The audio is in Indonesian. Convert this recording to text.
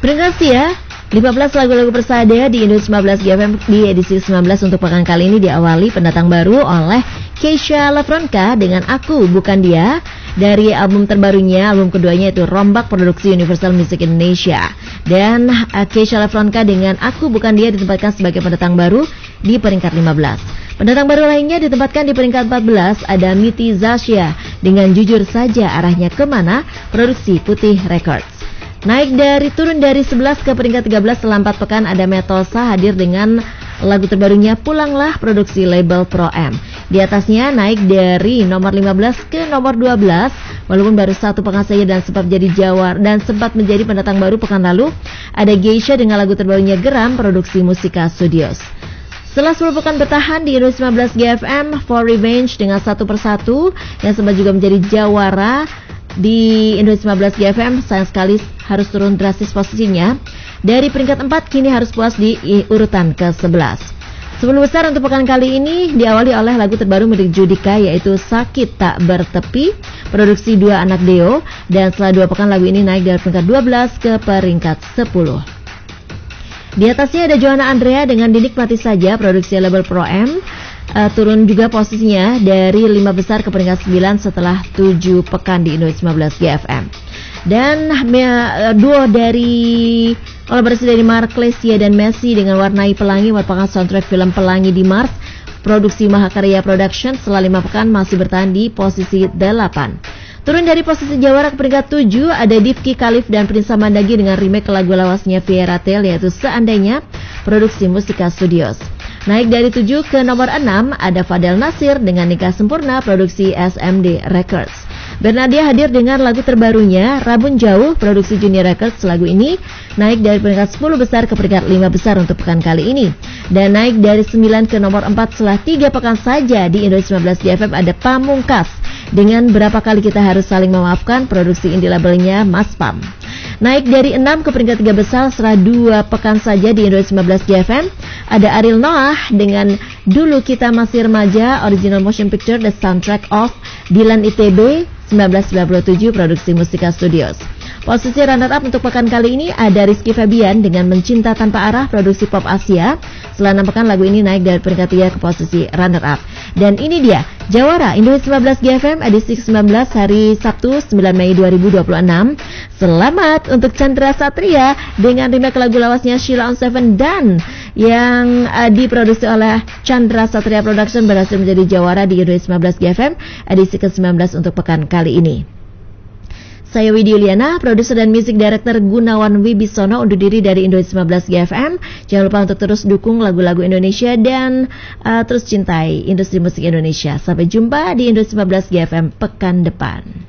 Berkasih ya, 15 lagu-lagu persada di Indo 19 GFM di edisi 19 untuk pekan kali ini diawali pendatang baru oleh Keisha Lafronka dengan Aku Bukan Dia dari album terbarunya, album keduanya itu Rombak Produksi Universal Music Indonesia. Dan Keisha Lafronka dengan Aku Bukan Dia ditempatkan sebagai pendatang baru di peringkat 15. Pendatang baru lainnya ditempatkan di peringkat 14 ada Miti Zasya dengan Jujur Saja Arahnya Kemana, produksi Putih Records. Turun dari 11 ke peringkat 13 setelah 4 pekan ada Metosa hadir dengan lagu terbarunya Pulanglah, produksi label Pro M. Di atasnya naik dari nomor 15 ke nomor 12 walaupun baru 1 pekan saja dan sempat menjadi pendatang baru pekan lalu ada Geisha dengan lagu terbarunya Geram, produksi Musika Studios. Setelah 10 pekan bertahan di Indo 19 GFM, For Revenge dengan Satu Persatu yang sempat juga menjadi jawara di Indo 19 GFM sayang sekali harus turun drastis posisinya. Dari peringkat 4 kini harus puas di urutan ke-11. 10 besar untuk pekan kali ini diawali oleh lagu terbaru milik Judika yaitu Sakit Tak Bertepi, produksi Dua Anak Deo, dan setelah 2 pekan lagu ini naik dari peringkat 12 ke peringkat 10. Di atasnya ada Joanna Andrea dengan Dinikmati Saja, produksi label Pro M. Turun juga posisinya dari 5 besar ke peringkat 9 setelah 7 pekan di Indo 19 GFM. Dan duo dari kolaborasi dari Mark Lesia dan Messi dengan Warnai Pelangi merupakan soundtrack film Pelangi di Mars, produksi Mahakarya Production, setelah 5 pekan masih bertahan di posisi 8. Turun dari posisi jawara ke peringkat 7 ada Difki Khalif dan Prinsa Mandagi dengan remake lagu lawasnya Viera Tail yaitu Seandainya, produksi Musika Studios. Naik dari 7 ke nomor 6 ada Fadel Nasir dengan Nikah Sempurna, produksi SMD Records. Bernadia hadir dengan lagu terbarunya Rabun Jauh, produksi Junior Records. Lagu ini naik dari peringkat 10 besar ke peringkat 5 besar untuk pekan kali ini. Dan naik dari 9 ke nomor 4 setelah 3 pekan saja di Indo 19 GFM ada Pamungkas dengan Berapa Kali Kita Harus Saling Memaafkan, produksi indie labelnya Mas Pam. Naik dari 6 ke peringkat 3 besar setelah 2 pekan saja di Indo 19 GFM ada Ariel Noah dengan Dulu Kita Masih Remaja, original motion picture The Soundtrack of Dilan ITB 1997, produksi Musika Studios. Posisi runner-up untuk pekan kali ini ada Rizky Febian dengan Mencinta Tanpa Arah, produksi Pop Asia. Setelah 6 pekan lagu ini naik dari peringkat 3 ke posisi runner-up. Dan ini dia jawara Indo 19 GFM edisi 19 hari Sabtu 9 Mei 2026. Selamat untuk Chandra Satria dengan remake lagu lawasnya Sheila on Seven dan yang diproduksi oleh Chandra Satria Production berhasil menjadi jawara di Indo 19 GFM edisi ke-19 untuk pekan kali ini. Saya Widi Yuliana, produser dan music director Gunawan Wibisono undur diri dari Indo 19 GFM. Jangan lupa untuk terus dukung lagu-lagu Indonesia dan terus cintai industri musik Indonesia. Sampai jumpa di Indo 19 GFM pekan depan.